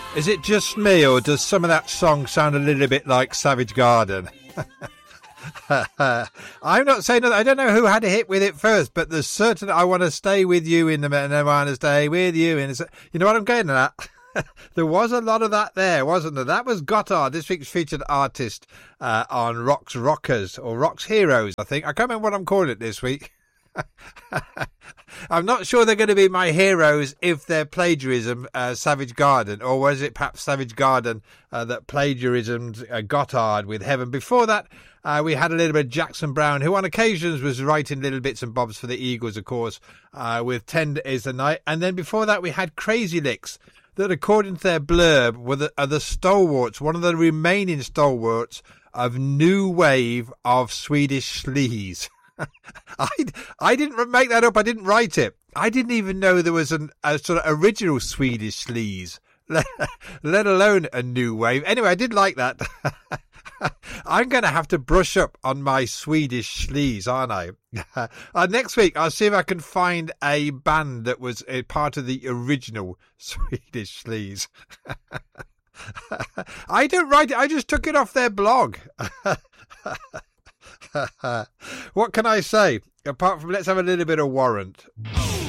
Is it just me, or does some of that song sound a little bit like Savage Garden? I'm not saying that. I don't know who had a hit with it first, but there's certain I want to stay with you in the and I want to stay with you in. You know what I'm getting at? There was a lot of that there, wasn't there? That was Gotthard, this week's featured artist on Rock's Rockers, or Rock's Heroes, I think. I can't remember what I'm calling it this week. I'm not sure they're going to be my heroes if they're plagiarism, Savage Garden, or was it perhaps Savage Garden that plagiarismed Gotthard with Heaven? Before that, we had a little bit of Jackson Browne, who on occasions was writing little bits and bobs for the Eagles, of course, with Tender Is the Night. And then before that, we had Crazy Licks, that according to their blurb are the stalwarts, one of the remaining stalwarts of new wave of Swedish sleaze. I didn't make that up. I didn't write it. I didn't even know there was a sort of original Swedish sleaze, let alone a new wave. Anyway, I did like that. I'm going to have to brush up on my Swedish sleaze, aren't I? Next week, I'll see if I can find a band that was a part of the original Swedish sleaze. I don't write it. I just took it off their blog. What can I say? Apart from let's have a little bit of Warrant.